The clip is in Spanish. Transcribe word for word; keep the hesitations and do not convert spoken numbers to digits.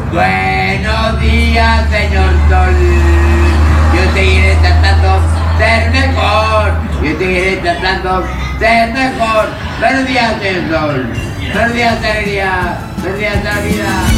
Buenos días, señor Sol. Yo seguiré tratando de ser mejor. Yo seguiré tratando de ser mejor. Buenos días, señor Sol. Buenos días, alegría. Buenos días, la vida.